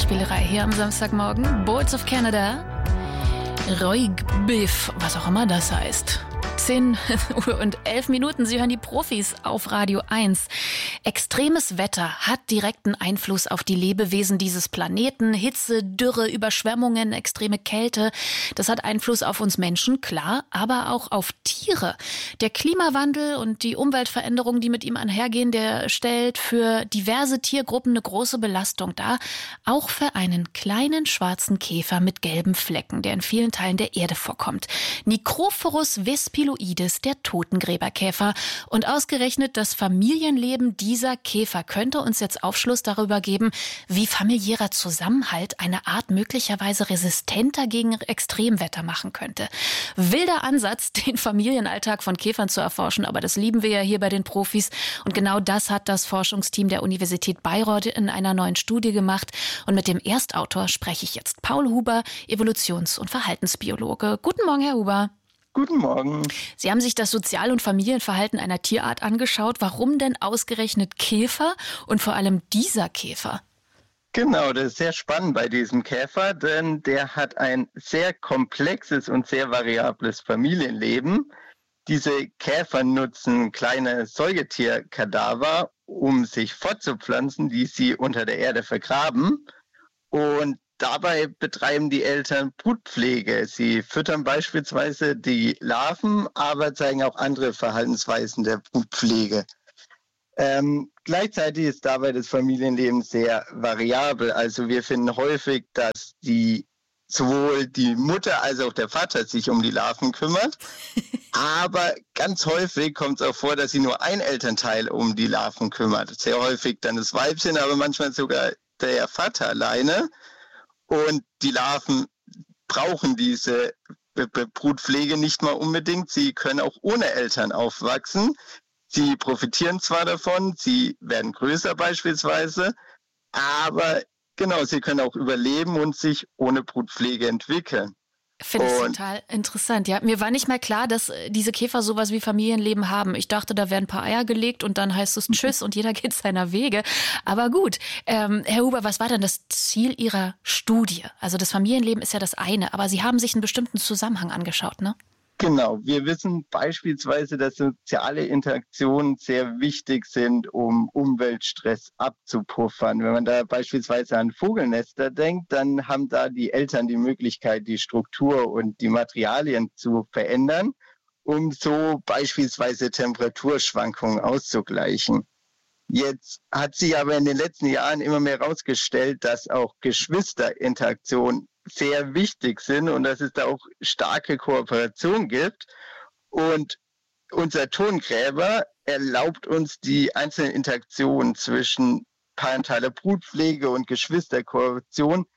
Kinderspielerei hier am Samstagmorgen. Boards of Canada. Roig-Biff, was auch immer das heißt. 10 Uhr und 11 Minuten. Sie hören die Profis auf Radio 1. Extremes Wetter hat direkten Einfluss auf die Lebewesen dieses Planeten. Hitze, Dürre, Überschwemmungen, extreme Kälte. Das hat Einfluss auf uns Menschen, klar, aber auch auf Tiere. Der Klimawandel und die Umweltveränderungen, die mit ihm einhergehen, der stellt für diverse Tiergruppen eine große Belastung dar. Auch für einen kleinen schwarzen Käfer mit gelben Flecken, der in vielen Teilen der Erde vorkommt. Necrophorus vespiloides, der Totengräberkäfer. Und ausgerechnet das Familienleben dieser Käfer könnte uns jetzt Aufschluss darüber geben, wie familiärer Zusammenhalt eine Art möglicherweise resistenter gegen Extremwetter machen könnte. Wilder Ansatz, den Familienalltag von Käfern zu erforschen, aber das lieben wir ja hier bei den Profis. Und genau das hat das Forschungsteam der Universität Bayreuth in einer neuen Studie gemacht. Und mit dem Erstautor spreche ich jetzt. Paul Huber, Evolutions- und Verhaltensbiologe. Guten Morgen, Herr Huber. Guten Morgen. Sie haben sich das Sozial- und Familienverhalten einer Tierart angeschaut. Warum denn ausgerechnet Käfer und vor allem dieser Käfer? Genau, das ist sehr spannend bei diesem Käfer, denn der hat ein sehr komplexes und sehr variables Familienleben. Diese Käfer nutzen kleine Säugetierkadaver, um sich fortzupflanzen, die sie unter der Erde vergraben. Und dabei betreiben die Eltern Brutpflege. Sie füttern beispielsweise die Larven, aber zeigen auch andere Verhaltensweisen der Brutpflege. Gleichzeitig ist dabei das Familienleben sehr variabel. Also wir finden häufig, dass sowohl die Mutter als auch der Vater sich um die Larven kümmert. Aber ganz häufig kommt es auch vor, dass sich nur ein Elternteil um die Larven kümmert. Sehr häufig dann das Weibchen, aber manchmal sogar der Vater alleine. Und die Larven brauchen diese Brutpflege nicht mal unbedingt. Sie können auch ohne Eltern aufwachsen. Sie profitieren zwar davon, sie werden größer beispielsweise, aber genau, sie können auch überleben und sich ohne Brutpflege entwickeln. Finde ich total interessant. Ja, mir war nicht mehr klar, dass diese Käfer sowas wie Familienleben haben. Ich dachte, da werden ein paar Eier gelegt und dann heißt es Tschüss und jeder geht seiner Wege. Aber gut, Herr Huber, was war denn das Ziel Ihrer Studie? Also das Familienleben ist ja das eine, aber Sie haben sich einen bestimmten Zusammenhang angeschaut, ne? Genau, wir wissen beispielsweise, dass soziale Interaktionen sehr wichtig sind, um Umweltstress abzupuffern. Wenn man da beispielsweise an Vogelnester denkt, dann haben da die Eltern die Möglichkeit, die Struktur und die Materialien zu verändern, um so beispielsweise Temperaturschwankungen auszugleichen. Jetzt hat sich aber in den letzten Jahren immer mehr herausgestellt, dass auch Geschwisterinteraktionen sehr wichtig sind und dass es da auch starke Kooperation gibt. Und unser Totengräber erlaubt uns die einzelnen Interaktionen zwischen parentaler Brutpflege und Geschwisterkooperation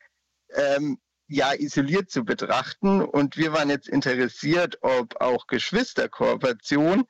isoliert zu betrachten. Und wir waren jetzt interessiert, ob auch Geschwisterkooperation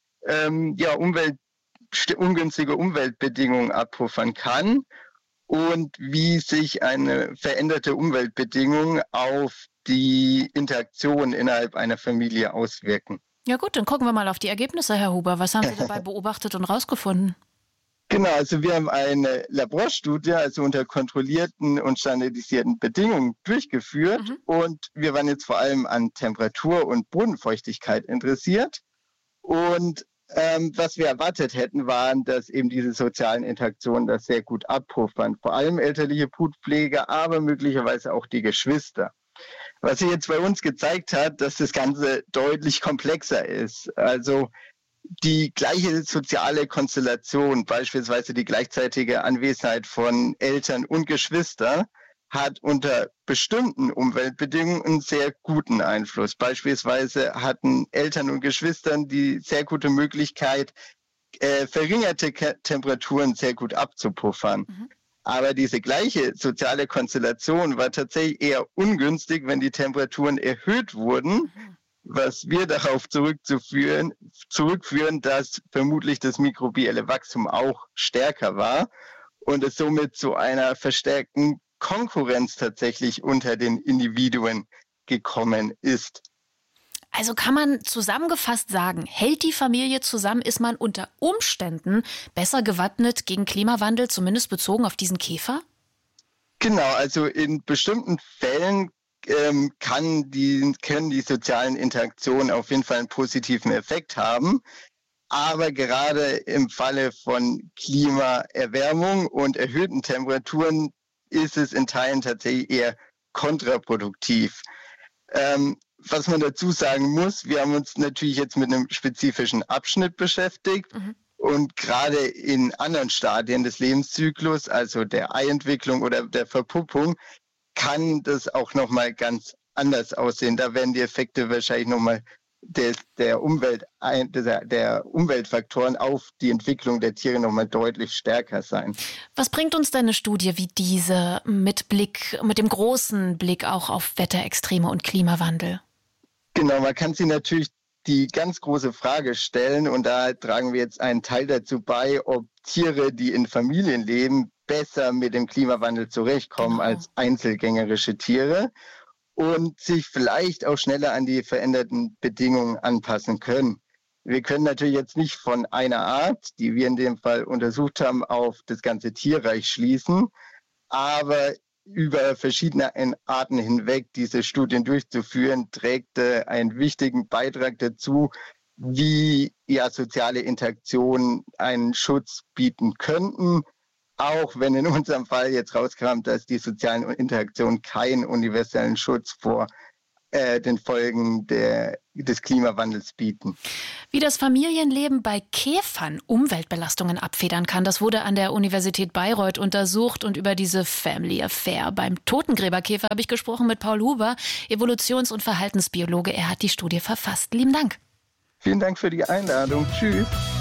ungünstige Umweltbedingungen abpuffern kann und wie sich eine veränderte Umweltbedingung auf die Interaktion innerhalb einer Familie auswirken. Ja gut, dann gucken wir mal auf die Ergebnisse, Herr Huber. Was haben Sie dabei beobachtet und rausgefunden? Genau, also wir haben eine Laborstudie, also unter kontrollierten und standardisierten Bedingungen durchgeführt. Und wir waren jetzt vor allem an Temperatur und Bodenfeuchtigkeit interessiert. Und was wir erwartet hätten, waren, dass eben diese sozialen Interaktionen das sehr gut abpuffern. Vor allem elterliche Brutpflege, aber möglicherweise auch die Geschwister. Was sich jetzt bei uns gezeigt hat, dass das Ganze deutlich komplexer ist. Also die gleiche soziale Konstellation, beispielsweise die gleichzeitige Anwesenheit von Eltern und Geschwister, hat unter bestimmten Umweltbedingungen einen sehr guten Einfluss. Beispielsweise hatten Eltern und Geschwistern die sehr gute Möglichkeit, verringerte Temperaturen sehr gut abzupuffern. Aber diese gleiche soziale Konstellation war tatsächlich eher ungünstig, wenn die Temperaturen erhöht wurden, was wir darauf zurückführen, dass vermutlich das mikrobielle Wachstum auch stärker war und es somit zu einer verstärkten Konkurrenz tatsächlich unter den Individuen gekommen ist. Also kann man zusammengefasst sagen, hält die Familie zusammen, ist man unter Umständen besser gewappnet gegen Klimawandel, zumindest bezogen auf diesen Käfer? Genau, also in bestimmten Fällen können die sozialen Interaktionen auf jeden Fall einen positiven Effekt haben. Aber gerade im Falle von Klimaerwärmung und erhöhten Temperaturen ist es in Teilen tatsächlich eher kontraproduktiv. Was man dazu sagen muss, wir haben uns natürlich jetzt mit einem spezifischen Abschnitt beschäftigt. Und gerade in anderen Stadien des Lebenszyklus, also der Eientwicklung oder der Verpuppung, kann das auch nochmal ganz anders aussehen. Da werden die Effekte wahrscheinlich nochmal der Umweltfaktoren auf die Entwicklung der Tiere nochmal deutlich stärker sein. Was bringt uns denn eine Studie wie diese mit dem großen Blick auch auf Wetterextreme und Klimawandel? Genau, man kann sich natürlich die ganz große Frage stellen und da tragen wir jetzt einen Teil dazu bei, ob Tiere, die in Familien leben, besser mit dem Klimawandel zurechtkommen als einzelgängerische Tiere und sich vielleicht auch schneller an die veränderten Bedingungen anpassen können. Wir können natürlich jetzt nicht von einer Art, die wir in dem Fall untersucht haben, auf das ganze Tierreich schließen, aber über verschiedene Arten hinweg diese Studien durchzuführen, trägt einen wichtigen Beitrag dazu, wie soziale Interaktionen einen Schutz bieten könnten, auch wenn in unserem Fall jetzt rauskam, dass die sozialen Interaktionen keinen universellen Schutz vor den Folgen des Klimawandels bieten. Wie das Familienleben bei Käfern Umweltbelastungen abfedern kann, das wurde an der Universität Bayreuth untersucht. Und über diese Family Affair beim Totengräberkäfer habe ich gesprochen mit Paul Huber, Evolutions- und Verhaltensbiologe. Er hat die Studie verfasst. Lieben Dank. Vielen Dank für die Einladung. Tschüss.